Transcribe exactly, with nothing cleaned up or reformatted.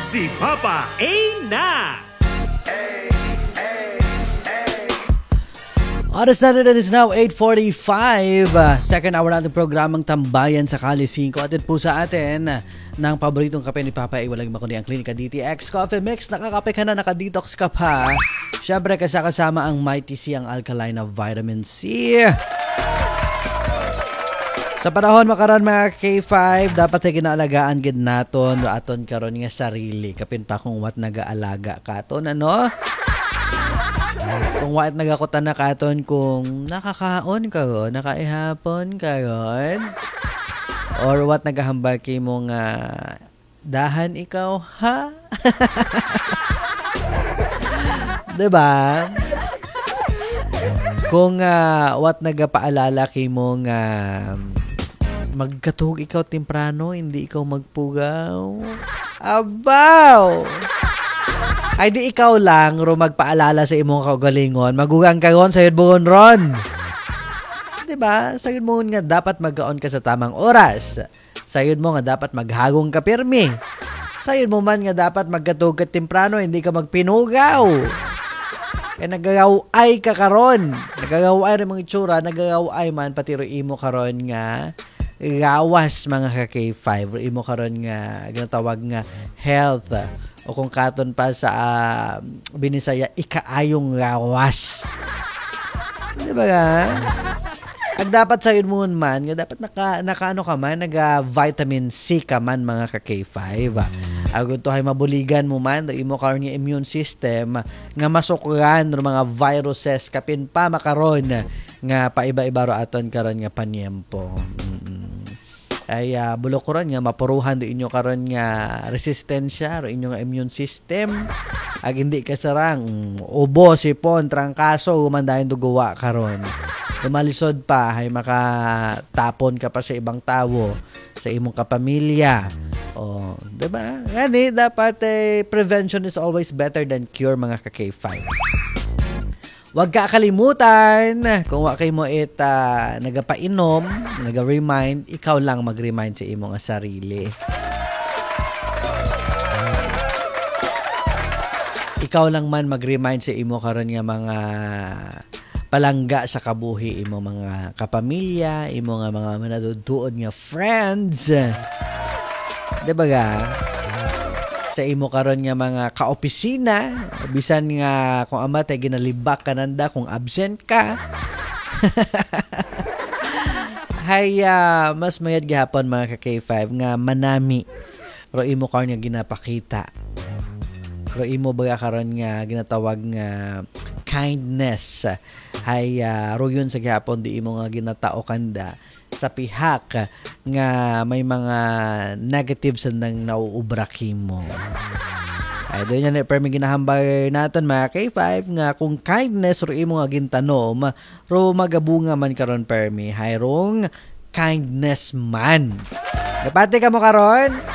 si Papa A na! Oras natin, it is now eight forty-five. Uh, second hour natin programang Tambayan sa Kali five. Atin po sa atin uh, ng paboritong kape ni Papa ay walang makundi ang Klinika D T X Coffee Mix. Nakakape ka na, nakadetox ka pa. Siyempre kasama ang Mighty C, ang alkaline na vitamin C. Sa panahon makaron mga K five, dapat ay ginaalagaan gid naton aton karon nga sarili. Kapin pa kung wat nagaalaga katon ano? Kung wat nagakutan na katon kung nakakaon ka ron, nakaihapon ka ron, or what nagahambal kay mo nga dahan ikaw, ha? Diba? Kung uh, what nagapaalala kay mo nga magkatug ikaw temprano, hindi ikaw magpugaw. Abaw! Ay di ikaw lang ro magpaalala sa imong kaugalingon, magugang ka ron sayod bugon ron. Diba? Sayod mo nga dapat magkaon ka sa tamang oras. Sayod mo nga dapat maghagong ka pirmi. Sayod mo man nga dapat magkatug ka temprano, hindi ka magpinugaw. Kaya nagagaway ka karon. Nagagaway rin mga itsura, nagagaway man pati ro imo karon nga gawas mga ka K five. Ro imo karon nga ginatawag nga health. O kung katon pa sa uh, Binisaya, ikaayong gawas. Di ba nga? Ang dapat sa'yo mo man, nga dapat naka, naka ano ka man, naga-vitamin C ka man mga ka K five. Agad to ay mabuligan mo man, do imo karon nga immune system, nga masukuran ng mga viruses, kapin pa makaron, nga paiba-iba ro aton karon nga panyempo. Ay uh, bulok ko ron nga mapuruhan do inyo karon nga resistensya ro inyo nga immune system. Ag hindi ka sarang ubo, sipon, trangkaso humandayon duguwa karon. Lumalisod pa hay makatapon ka pa sa ibang tawo, sa imong kapamilya. Oh, 'di ba? Ngani dapat eh, prevention is always better than cure mga ka K five. Huwag ka kalimutan, kung wag kay mo it uh, nagapainom, naga-remind, ikaw lang mag-remind sa imong sarili. Ikaw lang man mag-remind sa imo karon nga mga palangga sa kabuhi, imo mga kapamilya, imo nga mga manaduduod nga friends. Diba ga? Sa imo karon nga mga kaopisina, bisan nga kung ama tay ginalibak ka nanda kung absent ka. Hay uh, mas mayad gihapon mga ka K five nga manami ro imo karon nga ginapakita. Ro imo baga karon nga ginatawag nga kindness. Hay uh, ro yun sa gihapon di imo nga ginatao kanda sa pihak nga may mga negatives nang nauubra mo. Ay doon yan permi ginahambay naton mga K five nga kung kindness ro imo nga gintanom ro magabunga man karon permi hayrong kindness man. Napati ka mo karon?